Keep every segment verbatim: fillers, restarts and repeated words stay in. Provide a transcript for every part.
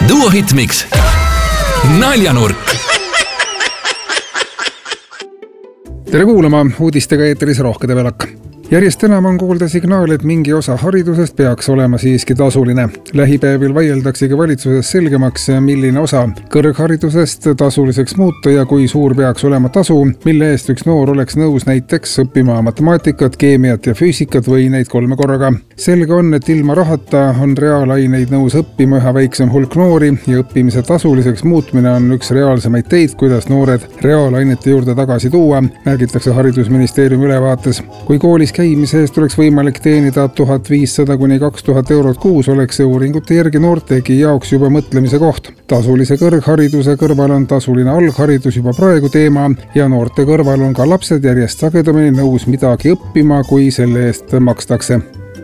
Duo Hitmix Naljanurk. Tere kuulama, uudistega eetris Rohkede Velak. Järjest enam on kuulda signaal, et mingi osa haridusest peaks olema siiski tasuline. Lähipäevil vaieldaksegi valitsuses selgemaks, milline osa kõrgharidusest tasuliseks muuta ja kui suur peaks olema tasu, mille eest üks noor oleks nõus näiteks õppima matemaatikat, keemiat ja füüsikat või neid kolme korraga. Selge on, et ilma rahata on reaalaineid nõus õppima üha väiksem hulk noori ja õppimise tasuliseks muutmine on üks reaalsemaid teid, kuidas noored reaalainete juurde tagasi tuua, märgitakse haridusministeeriumi ülevaates. Kui koolis käimise eest oleks võimalik teenida tuhat viissada kuni kaks tuhat eurot kuus, oleks see uuringute järgi noortegi jaoks juba mõtlemise koht. Tasulise kõrghariduse kõrval on tasuline algharidus juba praegu teema ja noorte kõrval on ka lapsed järjest sagedamini nõus midagi õppima, kui selle eest makstakse.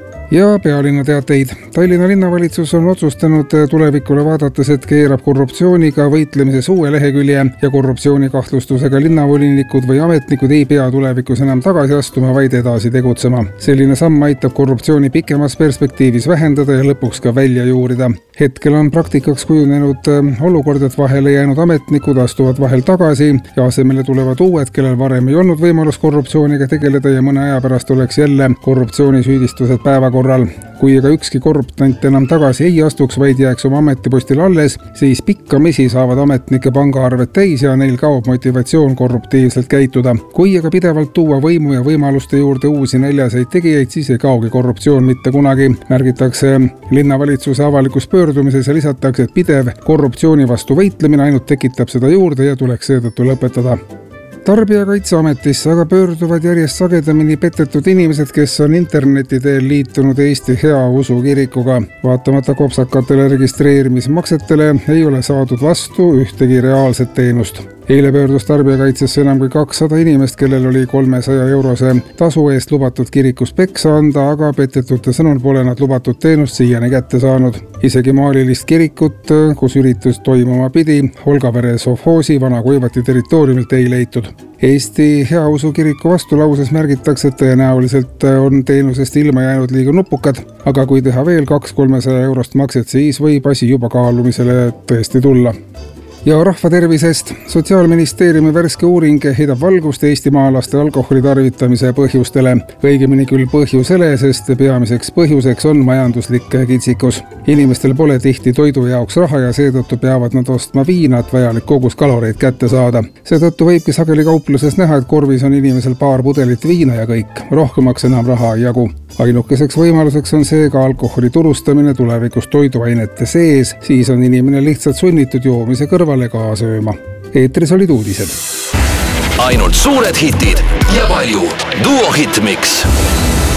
Ja pealinna teateid. Tallinna linnavalitsus on otsustanud tulevikule vaadates, et keerab korruptsiooniga võitlemises uue lehekülje ja korruptsioonikahtlustusega linnavolinikud või ametnikud ei pea tulevikus enam tagasi astuma, vaid edasi tegutsema. Selline samm aitab korruptsiooni pikemas perspektiivis vähendada ja lõpuks ka välja juurida. Hetkel on praktikaks kujunenud olukord, et vahele jäänud ametnikud astuvad vahel tagasi ja asemele tulevad uued, kellel varem ei olnud võimalus korruptsiooniga tegeleda ja mõne aja pärast oleks jälle korruptsioonisüüdistused päevakorral. Kui aga ükski korruptant enam tagasi ei astuks, vaid jääks oma ametipostil alles, siis pikkamisi saavad ametnike pangaarved täis ja neil kaob motivatsioon korruptiivselt käituda. Kui aga pidevalt tuua võimu ja võimaluste juurde uusi näljaseid tegijaid, siis ei kaogi korruptsioon mitte kunagi, märgitakse linnavalitsuse avalikus pöördumises ja lisatakse, et pidev korruptsiooni vastu võitlemine ainult tekitab seda juurde ja tuleks seetõttu lõpetada. Tarbijakaitseametisse aga pöörduvad järjest sagedamini petetud inimesed, kes on interneti teel liitunud Eesti Heausu kirikuga. Vaatamata kopsakatele registreerimismaksetele ei ole saadud vastu ühtegi reaalset teenust. Eile pöördus tarbijakaitsesse enam kui kakssada inimest, kellel oli kolmesaja eurose tasu eest lubatud kirikus peksa anda, aga petetute sõnul pole nad lubatud teenust siiani kätte saanud. Isegi maalilist kirikut, kus üritus toimuma pidi, Holgavere sovhoosi vana Koivati territooriumilt ei leitud. Eesti Heausu kiriku vastulauses märgitakse, et tõenäoliselt on teenusest ilma jäänud liiga nupukad, aga kui teha veel kaks kolmesaja eurost makset, siis võib asi juba kaalumisele tõesti tulla. Ja rahva tervisest. Sotsiaalministeeriumi värske uuring heidab valgust eestimaalaste alkoholi tarvitamise põhjustele. Õigemini küll põhjusele, sest peamiseks põhjuseks on majanduslik kitsikus. Inimestel pole tihti toidu jaoks raha ja seetõttu peavad nad ostma viina, et vajalik kogus kaloreid kätte saada. Seetõttu võibki sageli kaupluses näha, et korvis on inimesel paar pudelit viina ja kõik. Rohkemaks enam raha ei jagu. Ainukeseks võimaluseks on seega alkoholi turustamine tulevikus toiduainete sees, siis on inimene lihtsalt sunnitud joomise kõrvale ka sööma. Eetris olid uudised. Ainult suured hitid ja palju Duo Hitmix.